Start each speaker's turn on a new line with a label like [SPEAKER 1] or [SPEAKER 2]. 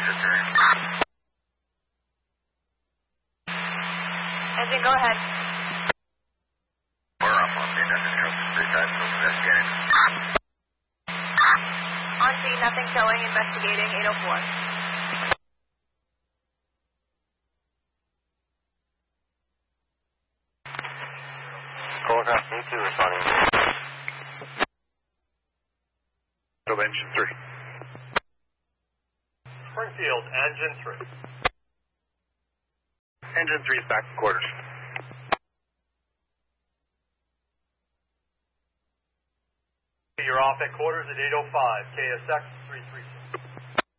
[SPEAKER 1] Engine, go ahead. On scene, nothing showing, investigating 804.
[SPEAKER 2] Colcraft D2 responding.
[SPEAKER 3] Engine 3.
[SPEAKER 4] Springfield, Engine 3.
[SPEAKER 3] Engine 3 is back to quarters.
[SPEAKER 4] You're off at quarters at 8:05, KSX 33.